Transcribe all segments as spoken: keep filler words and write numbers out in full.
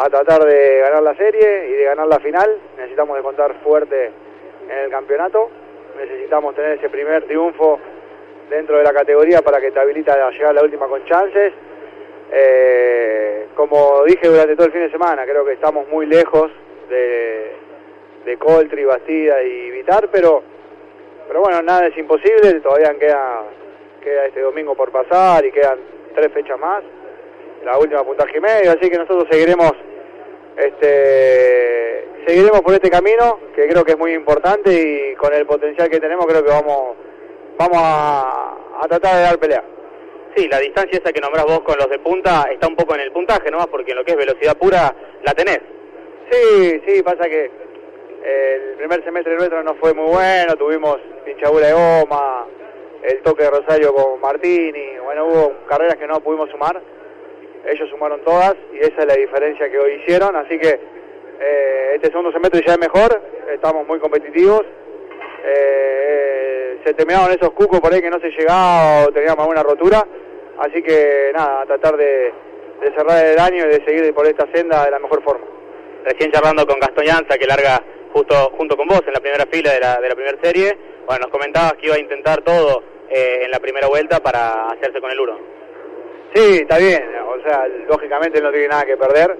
a tratar de ganar la serie y de ganar la final. Necesitamos de contar fuerte en el campeonato. Necesitamos tener ese primer triunfo dentro de la categoría para que te habilita a llegar a la última con chances. Eh, como dije durante todo el fin de semana, creo que estamos muy lejos de, de Coltri, Bastida y Vitar, pero, pero bueno, nada es imposible. Todavía queda, queda este domingo por pasar y quedan tres fechas más, la última puntaje y medio, así que nosotros seguiremos este seguiremos por este camino, que creo que es muy importante, y con el potencial que tenemos creo que vamos vamos a, a tratar de dar pelea. Sí, la distancia esa que nombrás vos con los de punta está un poco en el puntaje nomás, porque en lo que es velocidad pura la tenés. Sí, sí, pasa que el primer semestre nuestro no fue muy bueno, tuvimos pinchadura de goma, el toque de Rosario con Martini, bueno, hubo carreras que no pudimos sumar, ellos sumaron todas y esa es la diferencia que hoy hicieron, así que eh, este segundo semestre ya es mejor, estamos muy competitivos, eh, se terminaron esos cucos por ahí que no se llegaba o teníamos alguna rotura, así que nada, a tratar de, de cerrar el año y de seguir por esta senda de la mejor forma. Recién charlando con Gastón Llanza, que larga justo junto con vos en la primera fila de la, de la primera serie, bueno, nos comentabas que iba a intentar todo eh, en la primera vuelta para hacerse con el uno. Sí, está bien, o sea, lógicamente no tiene nada que perder,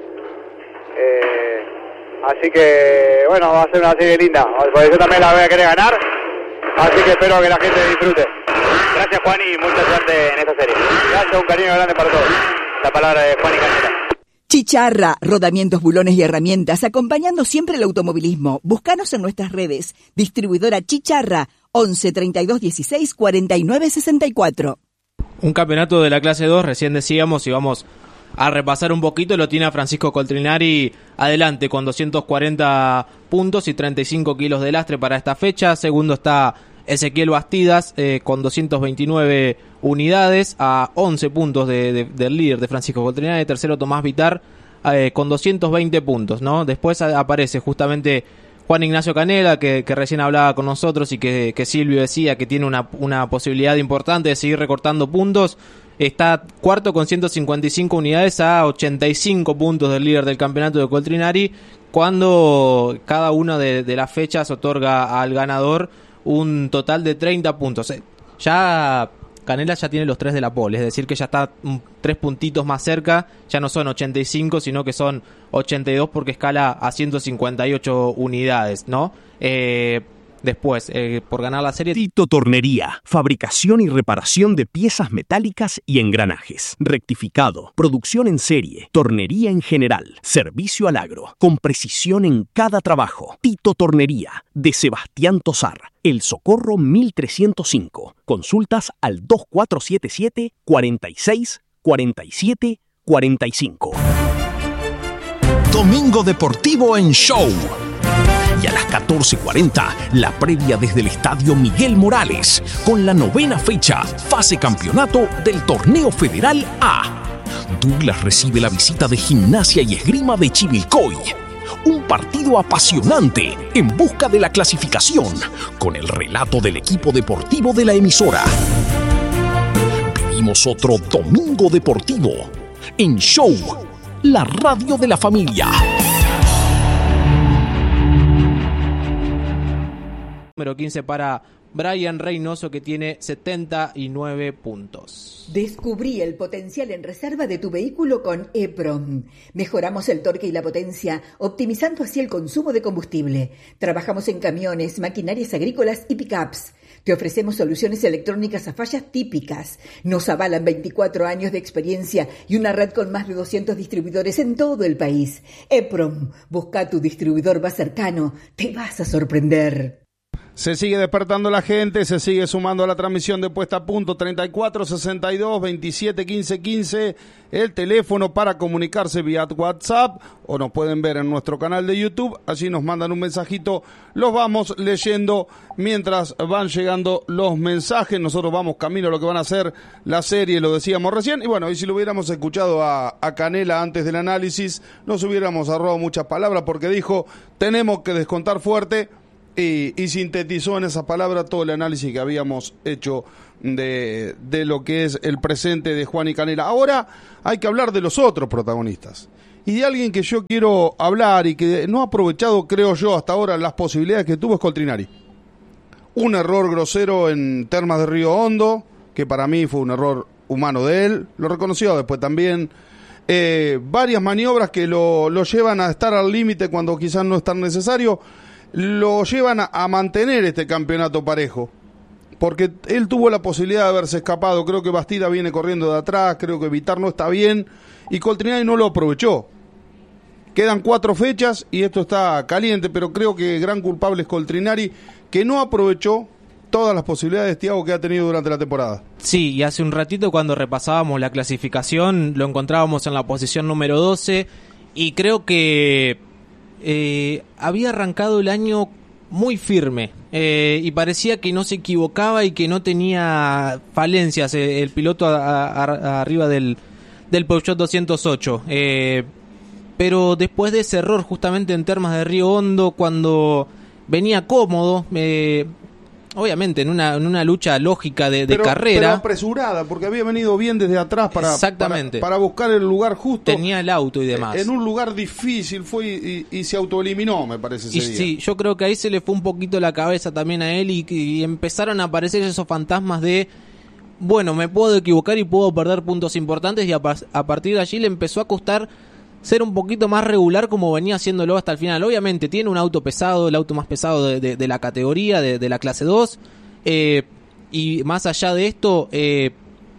eh, así que bueno, va a ser una serie linda, porque yo también la voy a querer ganar, así que espero que la gente disfrute. Gracias, Juan, y mucha suerte en esta serie. Gracias, un cariño grande para todos. La palabra de Juan y Canela. Chicharra, rodamientos, bulones y herramientas, acompañando siempre el automovilismo. Búscanos en nuestras redes. Distribuidora Chicharra, once treinta y dos dieciséis cuarenta y nueve sesenta y cuatro. Un campeonato de la clase dos, recién decíamos, y vamos a repasar un poquito, lo tiene a Francisco Coltrinari adelante con doscientos cuarenta puntos y treinta y cinco kilos de lastre para esta fecha. Segundo está Ezequiel Bastidas eh, con doscientas veintinueve unidades a once puntos de, de, del líder de Francisco Coltrinari. Tercero Tomás Vitar eh, con doscientos veinte puntos, ¿no? Después a, aparece justamente Juan Ignacio Canela, que, que recién hablaba con nosotros y que, que Silvio decía que tiene una, una posibilidad importante de seguir recortando puntos. Está cuarto con ciento cincuenta y cinco unidades a ochenta y cinco puntos del líder del campeonato de Coltrinari, cuando cada una de, de las fechas otorga al ganador un total de treinta puntos. Ya Canela ya tiene los tres de la pole, es decir que ya está um, tres puntitos más cerca, ya no son ochenta y cinco, sino que son ochenta y dos porque escala a ciento cincuenta y ocho unidades, ¿no? Eh, después, eh, por ganar la serie... Tito Tornería, fabricación y reparación de piezas metálicas y engranajes. Rectificado, producción en serie, tornería en general, servicio al agro, con precisión en cada trabajo. Tito Tornería, de Sebastián Tosar, El Socorro mil trescientos cinco. Consultas al dos cuatro siete siete, cuarenta y seis, cuarenta y siete, cuarenta y cinco. Domingo Deportivo en Show. Y a las catorce cuarenta, la previa desde el Estadio Miguel Morales, con la novena fecha, fase campeonato del Torneo Federal A. Douglas recibe la visita de Gimnasia y Esgrima de Chivilcoy. Un partido apasionante en busca de la clasificación, con el relato del equipo deportivo de la emisora. Vivimos otro Domingo Deportivo en Show, la radio de la familia. Número quince para Brian Reynoso, que tiene setenta y nueve puntos. Descubrí el potencial en reserva de tu vehículo con E-Prom. Mejoramos el torque y la potencia, optimizando así el consumo de combustible. Trabajamos en camiones, maquinarias agrícolas y pickups. Te ofrecemos soluciones electrónicas a fallas típicas. Nos avalan veinticuatro años de experiencia y una red con más de doscientos distribuidores en todo el país. E-Prom, busca tu distribuidor más cercano. Te vas a sorprender. Se sigue despertando la gente, se sigue sumando a la transmisión de Puesta a Punto. Treinta y cuatro sesenta y dos veintisiete quince quince, el teléfono para comunicarse vía WhatsApp, o nos pueden ver en nuestro canal de YouTube. Allí nos mandan un mensajito, los vamos leyendo mientras van llegando los mensajes. Nosotros vamos camino a lo que van a ser la serie, lo decíamos recién, y bueno, y si lo hubiéramos escuchado a, a Canela antes del análisis, nos hubiéramos ahorrado muchas palabras, porque dijo, tenemos que descontar fuerte. Y, y sintetizó en esa palabra todo el análisis que habíamos hecho de, de lo que es el presente de Juan y Canela. Ahora hay que hablar de los otros protagonistas. y de alguien que yo quiero hablar y que no ha aprovechado, creo yo, hasta ahora las posibilidades que tuvo es Coltrinari. Un error grosero en Termas de Río Hondo, que para mí fue un error humano de él, lo reconoció después también. Eh, varias maniobras que lo, lo llevan a estar al límite cuando quizás no es tan necesario, lo llevan a, a mantener este campeonato parejo. Porque él tuvo la posibilidad de haberse escapado. Creo que Bastida viene corriendo de atrás, creo que Vitar no está bien, y Coltrinari no lo aprovechó. Quedan cuatro fechas y esto está caliente, pero creo que gran culpable es Coltrinari, que no aprovechó todas las posibilidades, Thiago, que ha tenido durante la temporada. Sí, y hace un ratito cuando repasábamos la clasificación lo encontrábamos en la posición número doce y creo que eh, había arrancado el año muy firme eh, y parecía que no se equivocaba y que no tenía falencias eh, el piloto a, a, a, arriba del, del Peugeot doscientos ocho. Eh, pero después de ese error justamente en Termas de Río Hondo, cuando venía cómodo, eh, obviamente en una en una lucha lógica de, de pero, carrera, pero apresurada, porque había venido bien desde atrás para, exactamente. para, para buscar el lugar justo. Tenía el auto y demás. En un lugar difícil fue y, y, y se autoeliminó, me parece ese y día. Sí, yo creo que ahí se le fue un poquito la cabeza también a él y, y empezaron a aparecer esos fantasmas de, bueno, me puedo equivocar y puedo perder puntos importantes, y a, a partir de allí le empezó a costar ser un poquito más regular como venía haciéndolo hasta el final. Obviamente tiene un auto pesado, el auto más pesado de, de, de la categoría, de, de la clase dos, eh, y más allá de esto eh,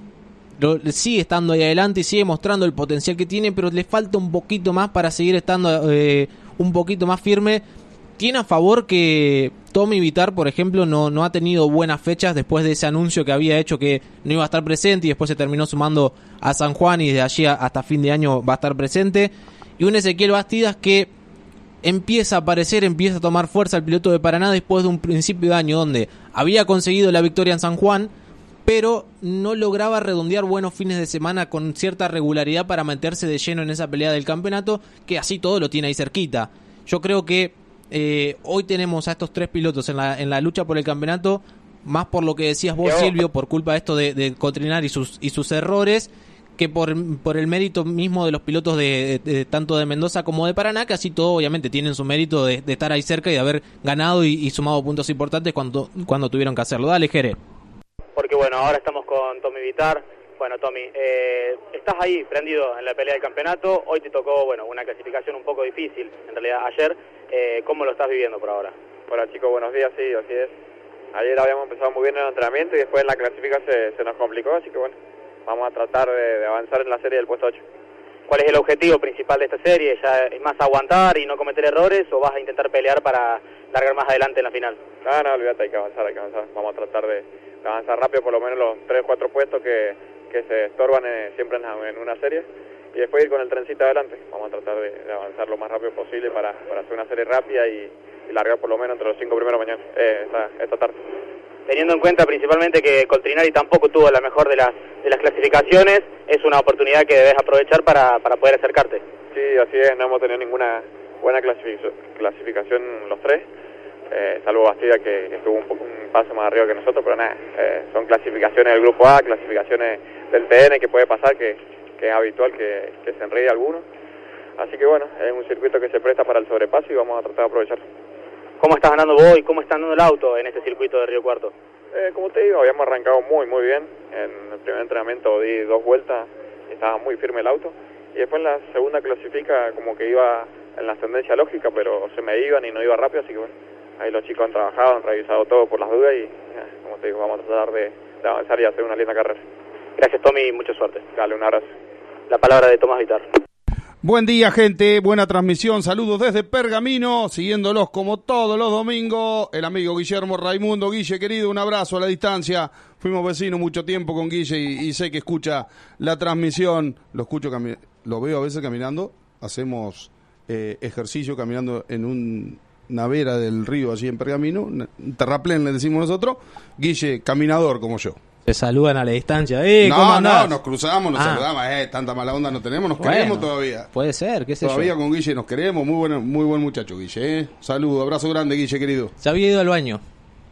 lo, sigue estando ahí adelante y sigue mostrando el potencial que tiene, pero le falta un poquito más para seguir estando eh, un poquito más firme. Tiene a favor que Tommy Vitar, por ejemplo, no, no ha tenido buenas fechas después de ese anuncio que había hecho que no iba a estar presente, y después se terminó sumando a San Juan y desde allí hasta fin de año va a estar presente. Y un Ezequiel Bastidas que empieza a aparecer, empieza a tomar fuerza el piloto de Paraná después de un principio de año donde había conseguido la victoria en San Juan, pero no lograba redondear buenos fines de semana con cierta regularidad para meterse de lleno en esa pelea del campeonato, que así todo lo tiene ahí cerquita. Yo creo que Eh, hoy tenemos a estos tres pilotos en la, en la lucha por el campeonato, más por lo que decías vos, Silvio, por culpa de esto de, de Coltrinari y sus, y sus errores, que por, por el mérito mismo de los pilotos de, de, de tanto de Mendoza como de Paraná, que así todo obviamente tienen su mérito de, de estar ahí cerca y de haber ganado y, y sumado puntos importantes cuando, cuando tuvieron que hacerlo. Dale, Jere. Porque bueno, ahora estamos con Tommy Vitar. Bueno, Tommy, eh, estás ahí prendido en la pelea del campeonato. Hoy te tocó, bueno, una clasificación un poco difícil, en realidad ayer. Eh, ¿Cómo lo estás viviendo por ahora? Hola chicos, buenos días, sí, así es. Ayer habíamos empezado muy bien en el entrenamiento y después en la clasificación se, se nos complicó, así que bueno, vamos a tratar de, de avanzar en la serie del puesto ocho. ¿Cuál es el objetivo principal de esta serie? ¿Ya es más aguantar y no cometer errores, o vas a intentar pelear para largar más adelante en la final? No, no, olvídate, hay que avanzar, hay que avanzar. Vamos a tratar de, de avanzar rápido, por lo menos los tres o cuatro puestos que, que se estorban en, siempre en, en una serie, y después ir con el trencito adelante. Vamos a tratar de, de avanzar lo más rápido posible para, para hacer una serie rápida y, y largar por lo menos entre los cinco primeros mañana, eh, esta, esta tarde. Teniendo en cuenta principalmente que Coltrinari tampoco tuvo la mejor de las de las clasificaciones, es una oportunidad que debes aprovechar para, para poder acercarte. Sí, así es, no hemos tenido ninguna buena clasific- clasificación los tres, eh, salvo Bastida que, que estuvo un, poco, un paso más arriba que nosotros, pero nada, eh, son clasificaciones del Grupo A, clasificaciones del T N, que puede pasar, que, que es habitual que, que se enrede alguno. Así que bueno, es un circuito que se presta para el sobrepaso y vamos a tratar de aprovecharlo. ¿Cómo estás andando vos y cómo está andando el auto en este circuito de Río Cuarto? Eh, como te digo, habíamos arrancado muy muy bien. En el primer entrenamiento di dos vueltas y estaba muy firme el auto. Y después en la segunda clasifica como que iba en la tendencia lógica, pero se me iban y no iba rápido, así que bueno, ahí los chicos han trabajado, han revisado todo por las dudas y, eh, como te digo, vamos a tratar de, de avanzar y hacer una linda carrera. Gracias, Tommy, y mucha suerte. Dale, un abrazo. La palabra de Tomás Vitar. Buen día, gente, buena transmisión, saludos desde Pergamino, siguiéndolos como todos los domingos, el amigo Guillermo Raimundo. Guille, querido, un abrazo a la distancia, fuimos vecinos mucho tiempo con Guille y, y sé que escucha la transmisión, lo escucho, cami- lo veo a veces caminando, hacemos eh, ejercicio caminando en un, una vera del río allí en Pergamino, un terraplén le decimos nosotros, Guille, caminador como yo. Se saludan a la distancia. Eh, no, ¿cómo andás? no, nos cruzamos, nos ah. saludamos, eh, tanta mala onda no tenemos, nos bueno, queremos todavía. Puede ser, qué sé Todavía yo. con Guille nos queremos, muy buen, muy buen muchacho Guille, ¿eh? Saludo, abrazo grande Guille, querido. Se había ido al baño.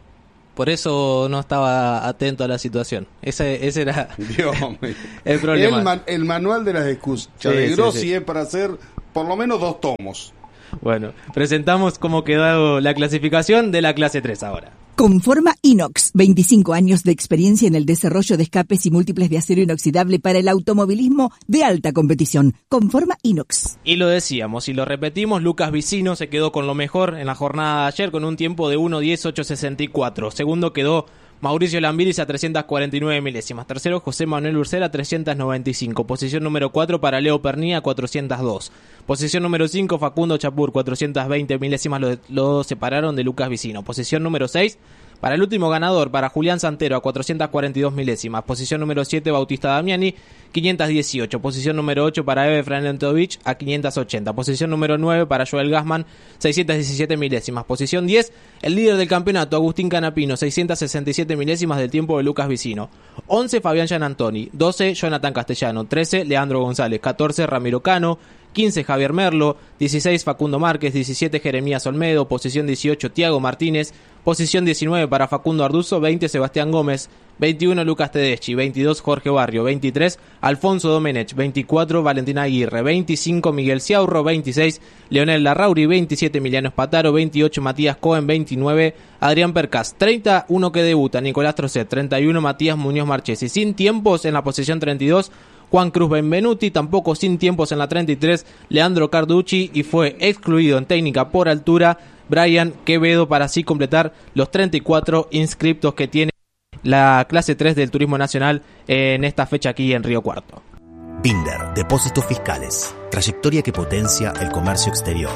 Por eso no estaba atento a la situación. Ese, ese era Dios mío. el problema. El, man, el manual de las excusas. Sí, de sí, Grossi sí. es para hacer por lo menos dos tomos. Bueno, presentamos cómo quedó la clasificación de la clase tres ahora. Conforma Inox, veinticinco años de experiencia en el desarrollo de escapes y múltiples de acero inoxidable para el automovilismo de alta competición. Conforma Inox. Y lo decíamos y lo repetimos, Lucas Vicino se quedó con lo mejor en la jornada de ayer con un tiempo de uno diez ocho sesenta y cuatro. Segundo quedó Mauricio Lambiris a trescientas cuarenta y nueve milésimas. Tercero, José Manuel Ursera a trescientas noventa y cinco. Posición número cuatro para Leo Pernía, cuatrocientos dos. Posición número cinco, Facundo Chapur, cuatrocientas veinte milésimas lo, lo separaron de Lucas Vicino. Posición número seis, para el último ganador, para Julián Santero a cuatrocientas cuarenta y dos milésimas. Posición número siete, Bautista Damiani, quinientas dieciocho. Posición número ocho para Eve Franentovich a quinientas ochenta. Posición número nueve para Joel Gassman, seiscientas diecisiete milésimas. Posición diez, el líder del campeonato, Agustín Canapino, seiscientas sesenta y siete milésimas del tiempo de Lucas Vicino. once, Fabián Gianantoni. doce, Jonathan Castellano. trece, Leandro González. catorce, Ramiro Cano. quince, Javier Merlo. dieciséis, Facundo Márquez. diecisiete, Jeremías Olmedo. Posición dieciocho, Tiago Martínez. Posición diecinueve para Facundo Arduzo. veinte, Sebastián Gómez. veintiuno, Lucas Tedeschi. veintidós, Jorge Barrio. veintitrés, Alfonso Domenech. veinticuatro, Valentina Aguirre. veinticinco, Miguel Ciaurro. veintiséis, Leonel Larrauri. veintisiete, Emiliano Espataro. veintiocho, Matías Cohen. veintinueve, Adrián Percas. treinta, uno que debuta, Nicolás Trocet. treinta y uno, Matías Muñoz Marchesi. Sin tiempos en la posición treinta y dos, Juan Cruz Benvenuti. Tampoco sin tiempos en la treinta y tres, Leandro Carducci. Y fue excluido en técnica por altura Brian Quevedo, para así completar los treinta y cuatro inscriptos que tiene la clase tres del Turismo Nacional en esta fecha aquí en Río Cuarto. Binder, depósitos fiscales, trayectoria que potencia el comercio exterior.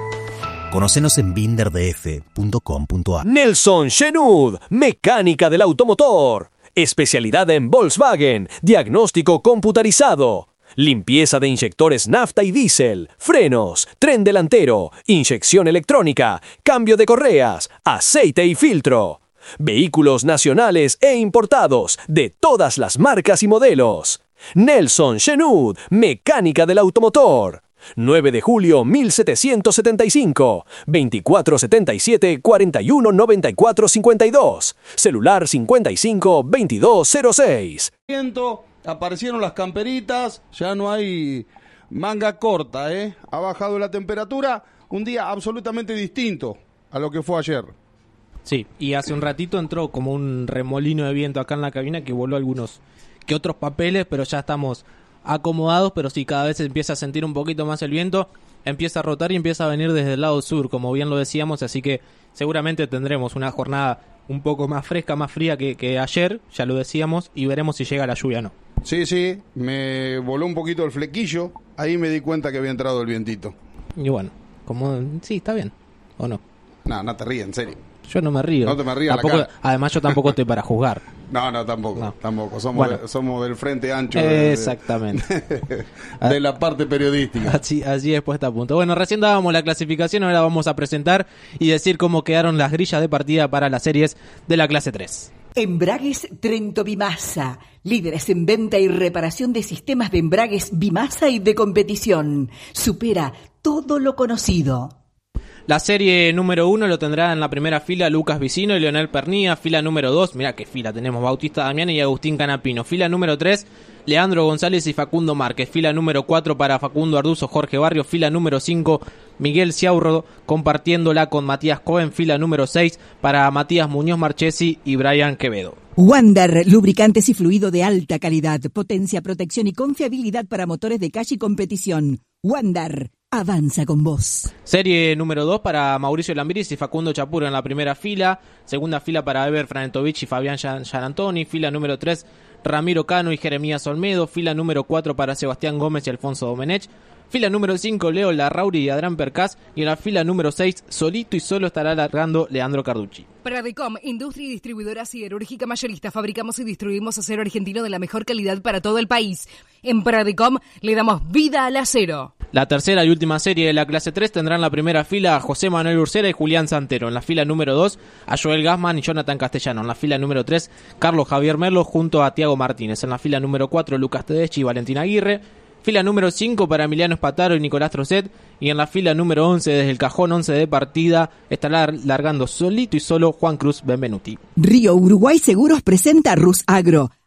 Conócenos en binder d f punto com punto a r. Nelson Shenud, mecánica del automotor. Especialidad en Volkswagen, diagnóstico computarizado. Limpieza de inyectores nafta y diésel, frenos, tren delantero, inyección electrónica, cambio de correas, aceite y filtro. Vehículos nacionales e importados de todas las marcas y modelos. Nelson Shenud, mecánica del automotor. nueve de julio mil setecientos setenta y cinco, veinticuatro setenta y siete, cuarenta y uno noventa y cuatro cincuenta y dos. Celular cincuenta y cinco veintidós cero seis. Aparecieron las camperitas, ya no hay manga corta, ¿eh? Ha bajado la temperatura, un día absolutamente distinto a lo que fue ayer. Sí, y hace un ratito entró como un remolino de viento acá en la cabina que voló algunos que otros papeles, pero ya estamos acomodados, pero sí, cada vez se empieza a sentir un poquito más el viento, empieza a rotar y empieza a venir desde el lado sur, como bien lo decíamos, así que seguramente tendremos una jornada un poco más fresca, más fría que, que ayer, ya lo decíamos, y veremos si llega la lluvia o no. Sí, sí, me voló un poquito el flequillo, ahí me di cuenta que había entrado el vientito. Y bueno, como sí, está bien, ¿o no? No, no te rías, en serio. Yo no me río. No te me rías tampoco, la cara. Además, yo tampoco estoy para juzgar. No, no, tampoco, no. tampoco. Somos, bueno, de, somos del frente ancho. Exactamente. De, de, de la parte periodística. Así, así es puesta a punto. Bueno, recién dábamos la clasificación, ahora vamos a presentar y decir cómo quedaron las grillas de partida para las series de la clase tres. Embragues Trento Bimasa, líderes en venta y reparación de sistemas de embragues Bimasa y de competición. Supera todo lo conocido. La serie número uno lo tendrá en la primera fila Lucas Vicino y Leonel Pernía. Fila número dos, mirá qué fila tenemos, Bautista Damiani y Agustín Canapino. Fila número tres, Leandro González y Facundo Márquez. Fila número cuatro para Facundo Arduzo, Jorge Barrio. Fila número cinco, Miguel Ciaurro compartiéndola con Matías Cohen. Fila número seis para Matías Muñoz Marchesi y Brian Quevedo. Wander, lubricantes y fluido de alta calidad, potencia, protección y confiabilidad para motores de calle y competición. Wander, avanza con vos. Serie número dos para Mauricio Lambiris y Facundo Chapur en la primera fila. Segunda fila para Ever Franentovich y Fabián Gianantoni. Fila número tres, Ramiro Cano y Jeremías Olmedo. Fila número cuatro para Sebastián Gómez y Alfonso Domenech. Fila número cinco, Leo Larrauri y Adrián Percas. Y en la fila número seis, solito y solo estará largando Leandro Carducci. Pradecom, industria y distribuidora siderúrgica mayorista. Fabricamos y distribuimos acero argentino de la mejor calidad para todo el país. En Pradecom le damos vida al acero. La tercera y última serie de la clase tres tendrá en la primera fila a José Manuel Ursera y Julián Santero. En la fila número dos, a Joel Gassman y Jonathan Castellano. En la fila número tres, Carlos Javier Merlo junto a Tiago Martínez. En la fila número cuatro, Lucas Tedeschi y Valentina Aguirre. Fila número cinco para Emiliano Espataro y Nicolás Trocet. Y en la fila número once, desde el cajón once de partida, estará largando solito y solo Juan Cruz Benvenuti. Río Uruguay Seguros presenta Rus Agro.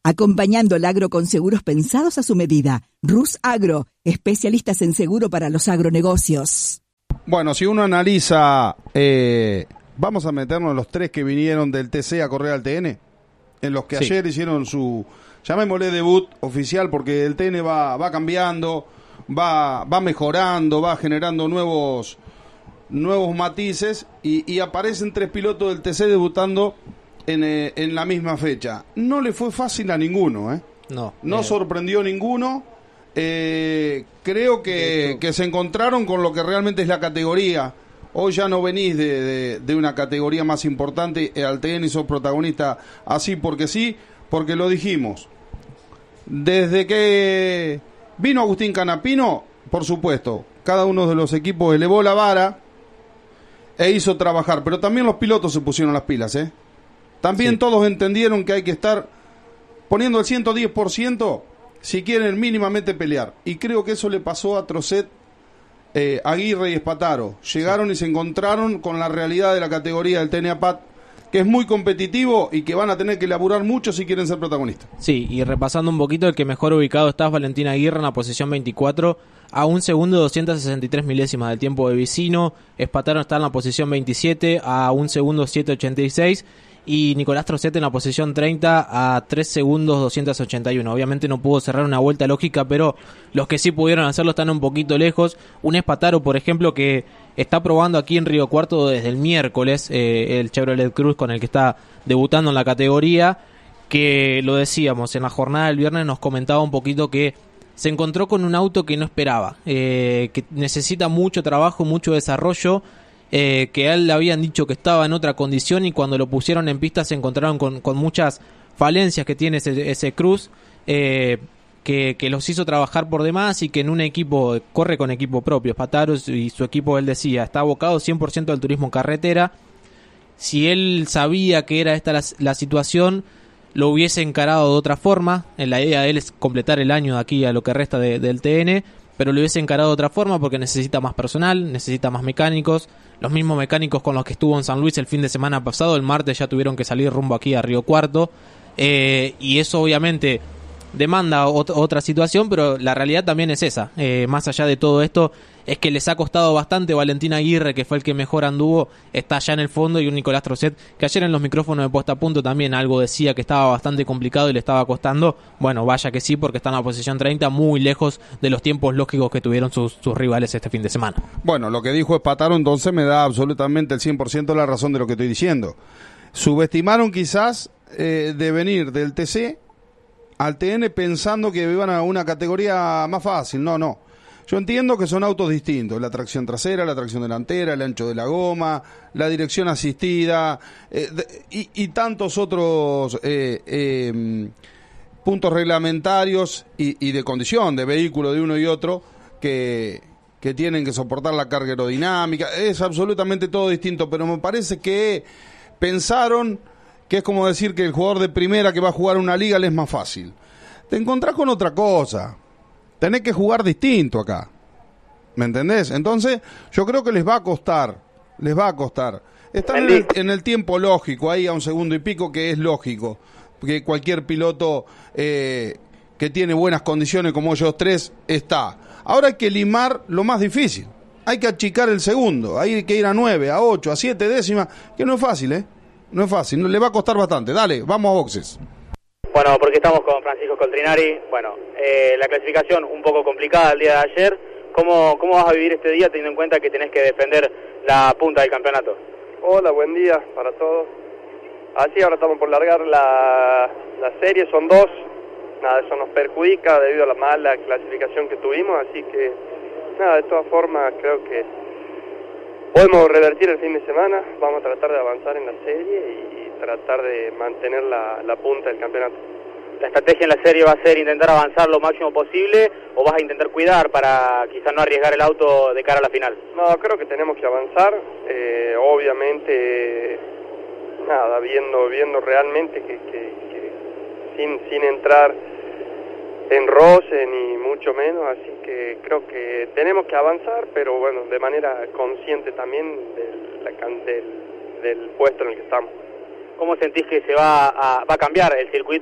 acompañando el agro con seguros pensados a su medida. Rus Agro, especialistas en seguro para los agronegocios. Bueno, si uno analiza, eh, vamos a meternos en los tres que vinieron del T C a correr al T N, en los que sí. ayer hicieron su, llamémosle debut oficial, porque el T N va, va cambiando, va, va mejorando, va generando nuevos, nuevos matices, y, y aparecen tres pilotos del T C debutando en, eh, en la misma fecha. No le fue fácil a ninguno, ¿eh? No. No eh. sorprendió ninguno. Eh, creo que, que se encontraron con lo que realmente es la categoría. Hoy ya no venís de, de, de una categoría más importante al T N y sos protagonista así porque sí, porque lo dijimos. Desde que vino Agustín Canapino, por supuesto, cada uno de los equipos elevó la vara e hizo trabajar, pero también los pilotos se pusieron las pilas, ¿eh? También sí. Todos entendieron que hay que estar poniendo el ciento diez por ciento si quieren mínimamente pelear. Y creo que eso le pasó a Trocet, eh, Aguirre y Espataro. Llegaron sí. y se encontraron con la realidad de la categoría del T N A P A T, que es muy competitivo y que van a tener que laburar mucho si quieren ser protagonistas. Sí, y repasando un poquito, el que mejor ubicado está es Valentín Aguirre en la posición veinticuatro, a un segundo doscientas sesenta y tres milésimas del tiempo de Vicino. Espataro está en la posición veintisiete, a un segundo setecientos ochenta y seis. Y Nicolás Trocet en la posición treinta a tres segundos doscientos ochenta y uno. Obviamente no pudo cerrar una vuelta lógica, pero los que sí pudieron hacerlo están un poquito lejos. Un Espataro, por ejemplo, que está probando aquí en Río Cuarto desde el miércoles, eh, el Chevrolet Cruz con el que está debutando en la categoría, que lo decíamos, en la jornada del viernes nos comentaba un poquito que se encontró con un auto que no esperaba, eh, que necesita mucho trabajo, mucho desarrollo, Eh, que a él le habían dicho que estaba en otra condición y cuando lo pusieron en pista se encontraron con, con muchas falencias que tiene ese, ese Cruz, eh, que, que los hizo trabajar por demás y que en un equipo, corre con equipo propio, Espataro y su equipo, él decía, está abocado cien por ciento al turismo carretera. Si él sabía que era esta la, la situación, lo hubiese encarado de otra forma. La idea de él es completar el año de aquí a lo que resta de, del T N, pero lo hubiese encarado de otra forma porque necesita más personal, necesita más mecánicos. Los mismos mecánicos con los que estuvo en San Luis el fin de semana pasado, el martes ya tuvieron que salir rumbo aquí a Río Cuarto, eh, y eso obviamente demanda ot- otra situación, pero la realidad también es esa. Eh, más allá de todo esto, es que les ha costado bastante. Valentín Aguirre, que fue el que mejor anduvo, está allá en el fondo, y un Nicolás Trocet, que ayer en los micrófonos de Puesta a Punto también algo decía que estaba bastante complicado y le estaba costando. Bueno, vaya que sí, porque está en la posición treinta, muy lejos de los tiempos lógicos que tuvieron sus, sus rivales este fin de semana. Bueno, lo que dijo Espataro entonces me da absolutamente el cien por ciento la razón de lo que estoy diciendo. Subestimaron quizás eh, de venir del T C al T N pensando que iban a una categoría más fácil. No, no. Yo entiendo que son autos distintos, la tracción trasera, la tracción delantera, el ancho de la goma, la dirección asistida, eh, de, y, y tantos otros eh, eh, puntos reglamentarios y, y de condición de vehículo de uno y otro que, que tienen que soportar la carga aerodinámica. Es absolutamente todo distinto, pero me parece que pensaron que es como decir que el jugador de primera que va a jugar una liga le es más fácil. Te encontrás con otra cosa. Tenés que jugar distinto acá, ¿me entendés? Entonces, yo creo que les va a costar, les va a costar. Están en el, en el tiempo lógico, ahí a un segundo y pico, que es lógico, porque cualquier piloto eh, que tiene buenas condiciones como ellos tres está. Ahora hay que limar lo más difícil, hay que achicar el segundo, hay que ir a nueve, a ocho, a siete décimas, que no es fácil, ¿eh? No es fácil, no, le va a costar bastante. Dale, vamos a boxes. Bueno, porque estamos con Francisco Coltrinari. Bueno, eh, la clasificación un poco complicada el día de ayer. ¿Cómo, ¿Cómo vas a vivir este día teniendo en cuenta que tenés que defender la punta del campeonato? Hola, buen día para todos. Así, ahora estamos por largar la, la serie, son dos. Nada, eso nos perjudica debido a la mala clasificación que tuvimos, así que, nada, de todas formas creo que podemos revertir el fin de semana. Vamos a tratar de avanzar en la serie y tratar de mantener la, la punta del campeonato. ¿La estrategia en la serie va a ser intentar avanzar lo máximo posible o vas a intentar cuidar para quizás no arriesgar el auto de cara a la final? No, creo que tenemos que avanzar, eh, obviamente, nada, viendo viendo realmente que, que, que sin, sin entrar en roce ni mucho menos, así que creo que tenemos que avanzar, pero bueno, de manera consciente también del, la, del, del puesto en el que estamos. ¿Cómo sentís que se va a, va a cambiar el circuito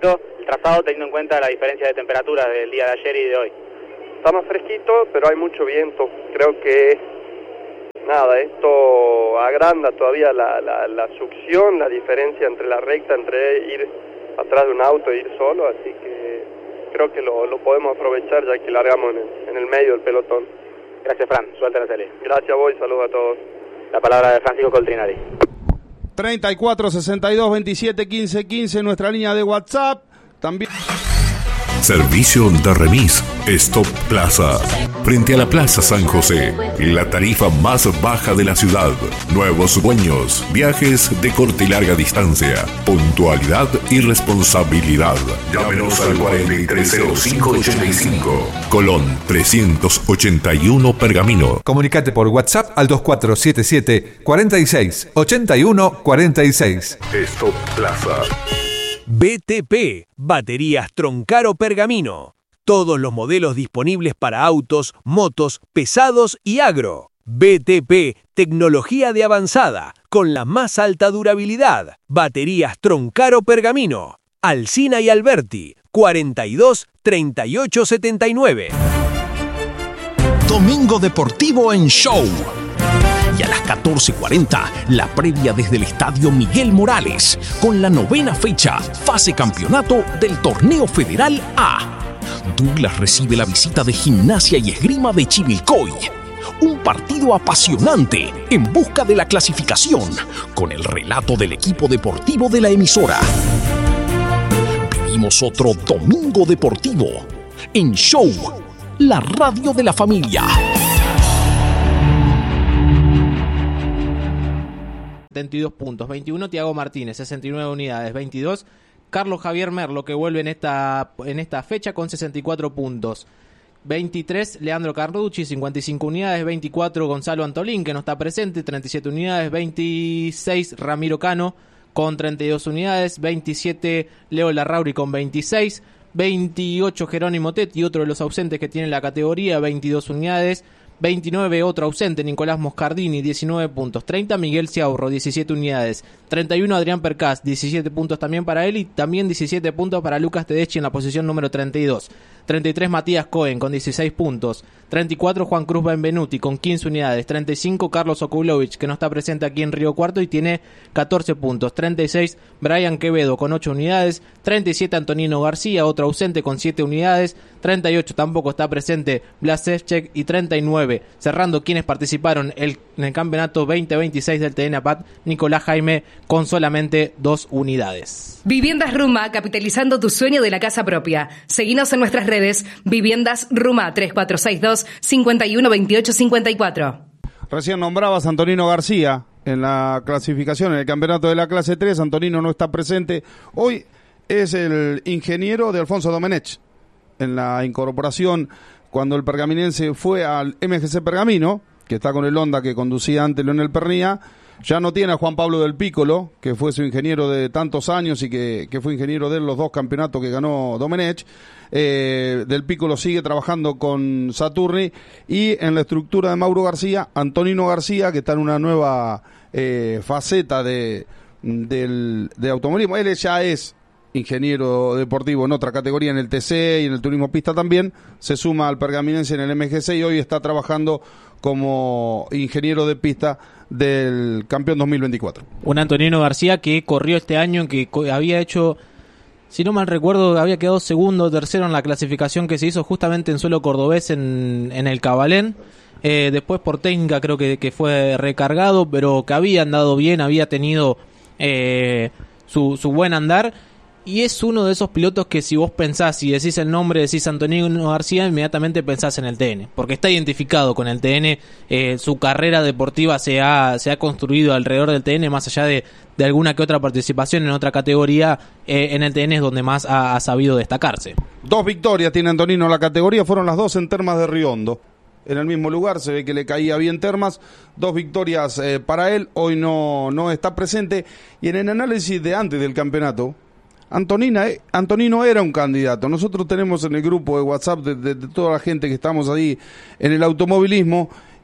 el trazado teniendo en cuenta la diferencia de temperatura del día de ayer y de hoy? Está más fresquito, pero hay mucho viento. Creo que, nada, esto agranda todavía la, la, la succión, la diferencia entre la recta, entre ir atrás de un auto e ir solo, así que creo que lo, lo podemos aprovechar ya que largamos en el, en el medio del pelotón. Gracias, Fran. Suerte en la serie. Gracias a vos y saludos a todos. La palabra de Francisco Coltrinari. treinta y cuatro, sesenta y dos, veintisiete, quince, quince, nuestra línea de WhatsApp. También. Servicio de remis Stop Plaza. Frente a la Plaza San José. La tarifa más baja de la ciudad. Nuevos dueños. Viajes de corta y larga distancia. Puntualidad y responsabilidad. Llámenos al cuarenta y tres cero cinco ochenta y cinco. Colón trescientos ochenta y uno Pergamino. Comunicate por WhatsApp al dos cuatro siete siete, cuarenta y seis, ochenta y uno, cuarenta y seis. Stop Plaza. B T P, Baterías Troncaro Pergamino. Todos los modelos disponibles para autos, motos, pesados y agro. B T P, tecnología de avanzada, con la más alta durabilidad. Baterías Troncaro Pergamino. Alsina y Alberti, cuarenta y dos, treinta y ocho, setenta y nueve. Domingo Deportivo en Show. Y a las catorce cuarenta, la previa desde el Estadio Miguel Morales, con la novena fecha, fase campeonato del Torneo Federal A. Douglas recibe la visita de Gimnasia y Esgrima de Chivilcoy. Un partido apasionante en busca de la clasificación, con el relato del equipo deportivo de la emisora. Vivimos otro Domingo Deportivo en Show, la radio de la familia. setenta y dos puntos, veintiuno Tiago Martínez, sesenta y nueve unidades, veintidós Carlos Javier Merlo, que vuelve en esta, en esta fecha con sesenta y cuatro puntos, veintitrés Leandro Carducci, cincuenta y cinco unidades, veinticuatro Gonzalo Antolín, que no está presente, treinta y siete unidades, veintiséis Ramiro Cano con treinta y dos unidades, veintisiete Leo Larrauri con veintiséis, veintiocho Jerónimo Tetti, otro de los ausentes que tiene la categoría, veintidós unidades, veintinueve otro ausente, Nicolás Moscardini, diecinueve puntos, treinta Miguel Ciaurro, diecisiete unidades, treinta y uno Adrián Percás, diecisiete puntos también para él y también diecisiete puntos para Lucas Tedeschi en la posición número treinta y dos, treinta y tres Matías Cohen con dieciséis puntos, treinta y cuatro Juan Cruz Benvenuti con quince unidades, treinta y cinco Carlos Okulovich, que no está presente aquí en Río Cuarto y tiene catorce puntos, treinta y seis Brian Quevedo con ocho unidades, treinta y siete Antonino García, otro ausente con siete unidades, treinta y ocho tampoco está presente Blas Sevchek y treinta y nueve cerrando quienes participaron el, en el campeonato veinte veintiséis del T N A P A T, Nicolás Jaime con solamente dos unidades. Viviendas Ruma, capitalizando tu sueño de la casa propia. Seguinos en nuestras redes, Viviendas Ruma, tres cuatro seis dos, cinco uno dos ocho cinco cuatro. Recién nombrabas a Antonino García en la clasificación, en el campeonato de la clase tres. Antonino no está presente. Hoy es el ingeniero de Alfonso Domenech en la incorporación cuando el pergaminense fue al M G C Pergamino, que está con el Honda que conducía antes Leonel Pernía. Ya no tiene a Juan Pablo del Pícolo, que fue su ingeniero de tantos años y que, que fue ingeniero de los dos campeonatos que ganó Domenech. Eh, del Pícolo sigue trabajando con Saturni, y en la estructura de Mauro García, Antonino García, que está en una nueva eh, faceta de, del, de automovilismo. Él ya es ingeniero deportivo en otra categoría, en el T C y en el turismo pista también, se suma al pergaminense en el M G C y hoy está trabajando como ingeniero de pista del campeón dos mil veinticuatro. Un Antonino García que corrió este año, que había hecho, si no mal recuerdo, había quedado segundo o tercero en la clasificación que se hizo justamente en suelo cordobés en, en el Cabalén. Eh, después por técnica creo que, que fue recargado, pero que había andado bien, había tenido eh, su, su buen andar. Y es uno de esos pilotos que si vos pensás y decís el nombre, decís Antonino García, inmediatamente pensás en el T N, porque está identificado con el T N, eh, su carrera deportiva se ha, se ha construido alrededor del T N, más allá de, de alguna que otra participación en otra categoría, eh, en el T N es donde más ha, ha sabido destacarse. Dos victorias tiene Antonino en la categoría, fueron las dos en Termas de Riondo. En el mismo lugar, se ve que le caía bien Termas, dos victorias eh, para él, hoy no, no está presente. Y en el análisis de antes del campeonato, Antonina, eh, Antonino era un candidato. Nosotros tenemos en el grupo de WhatsApp de, de, de toda la gente que estamos ahí en el automovilismo,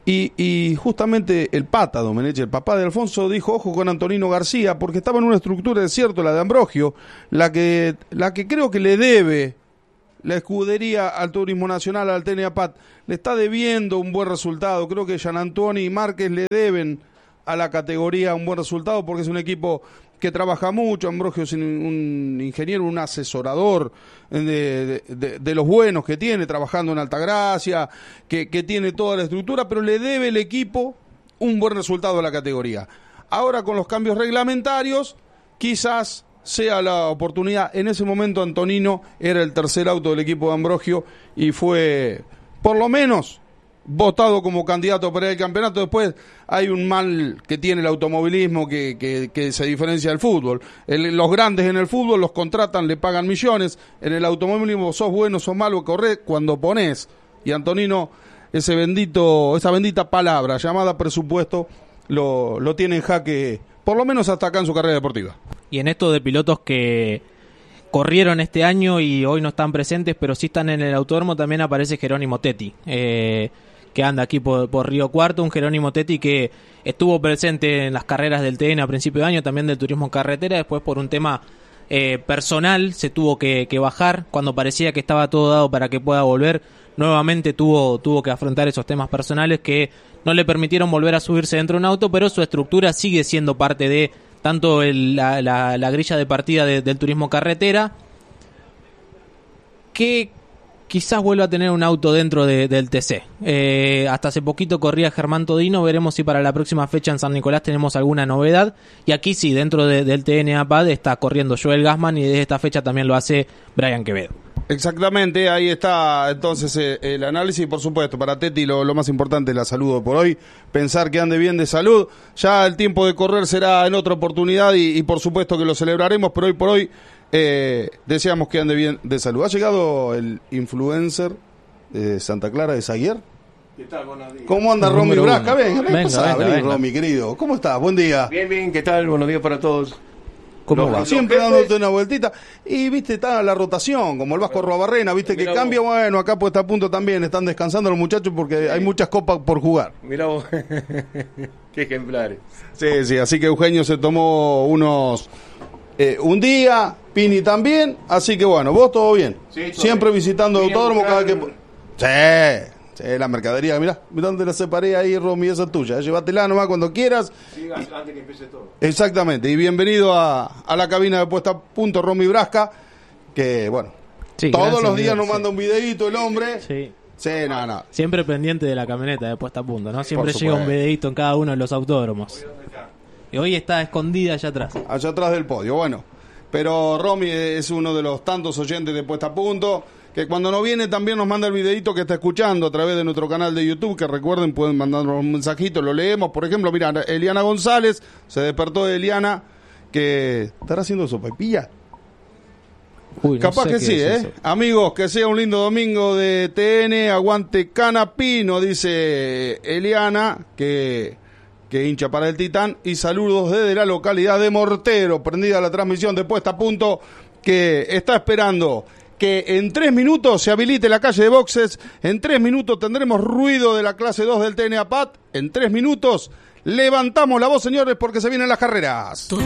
Y, y justamente el Pata Domenech, el papá de Alfonso, dijo ojo con Antonino García, porque estaba en una estructura, es cierto, la de Ambrogio, la que, la que creo que le debe la escudería al Turismo Nacional, al T N A P A T, le está debiendo un buen resultado. Creo que Jean Antoni y Márquez le deben a la categoría un buen resultado, porque es un equipo que trabaja mucho. Ambrogio es un, un ingeniero, un asesorador de, de, de, de los buenos que tiene, trabajando en Altagracia, que, que tiene toda la estructura, pero le debe el equipo un buen resultado a la categoría. Ahora con los cambios reglamentarios, quizás sea la oportunidad. En ese momento Antonino era el tercer auto del equipo de Ambrogio y fue, por lo menos, votado como candidato para el campeonato. Después hay un mal que tiene el automovilismo que, que, que se diferencia del fútbol. El, los grandes en el fútbol los contratan, le pagan millones. En el automovilismo sos bueno, sos malo, corres cuando pones. Y Antonino, ese bendito, esa bendita palabra llamada presupuesto, lo, lo tiene en jaque, por lo menos hasta acá en su carrera deportiva. Y en esto de pilotos que corrieron este año y hoy no están presentes, pero sí están en el autódromo, también aparece Jerónimo Tetti, eh, que anda aquí por, por Río Cuarto, un Jerónimo Tetti que estuvo presente en las carreras del T N a principio de año, también del turismo en carretera. Después, por un tema eh, personal, se tuvo que, que bajar cuando parecía que estaba todo dado para que pueda volver. Nuevamente tuvo, tuvo que afrontar esos temas personales que no le permitieron volver a subirse dentro de un auto, pero su estructura sigue siendo parte de tanto el, la, la, la grilla de partida de, del turismo carretera, que quizás vuelva a tener un auto dentro de, del T C. Eh, hasta hace poquito corría Germán Todino, veremos si para la próxima fecha en San Nicolás tenemos alguna novedad. Y aquí sí, dentro de, del T N A P A D está corriendo Joel Gassman y desde esta fecha también lo hace Brian Quevedo. Exactamente, ahí está entonces eh, el análisis. Por supuesto, para Tetti lo, lo más importante, la saludo por hoy, pensar que ande bien de salud. Ya el tiempo de correr será en otra oportunidad y, y por supuesto que lo celebraremos, pero hoy por hoy eh, deseamos que ande bien de salud. ¿Ha llegado el influencer de Santa Clara de Zaguier? ¿Qué tal? Buenos días. ¿Cómo anda Romy Brasca? Venga, venga, venga, venga, venga, venga. Romy, querido. ¿Cómo estás? Buen día. Bien, bien, ¿qué tal? Buenos días para todos. ¿Cómo Los- va? los Siempre jefes- dándote una vueltita. Y viste, está la rotación, como el Vasco Robarrena, viste que Mirá cambia. vos. Bueno, acá puesta a punto también. Están descansando los muchachos porque hay muchas copas por jugar. Mirá vos, qué ejemplares. Sí, sí, así que Eugenio se tomó unos eh, un día, Pini también, así que bueno, vos todo bien. Sí, todo Siempre bien. visitando el Vine a autódromo cada que... buscar- Sí, sí, la mercadería, mirá, mirá dónde la separé ahí, Romy, esa es tuya. Llévatela nomás cuando quieras. Sí, antes que empiece todo. Exactamente, y bienvenido a, a la cabina de puesta a punto, Romy Brasca, que bueno, Sí, todos gracias, los días Miguel, nos sí. manda un videíto el hombre. Sí. Sí, no, no. Siempre pendiente de la camioneta de puesta a punto, ¿no? Siempre Por llega un supuesto. videíto en cada uno de los autódromos. Y hoy está escondida allá atrás. Allá atrás del podio, bueno. Pero Romy es uno de los tantos oyentes de Puesta a Punto, que cuando no viene también nos manda el videito que está escuchando a través de nuestro canal de YouTube, que recuerden, pueden mandarnos un mensajito, lo leemos. Por ejemplo, mira, Eliana González, se despertó de Eliana, que estará haciendo sopepilla. Uy, no Capaz sé que qué sí, es ¿eh? eso. Amigos, que sea un lindo domingo de T N, aguante Canapino, dice Eliana, que, que hincha para el Titán, y saludos desde la localidad de Mortero, prendida la transmisión de Puesta a Punto, que está esperando que en tres minutos se habilite la calle de boxes, en tres minutos tendremos ruido de la clase dos del T N A P A T, en tres minutos levantamos la voz, señores, porque se vienen las carreras.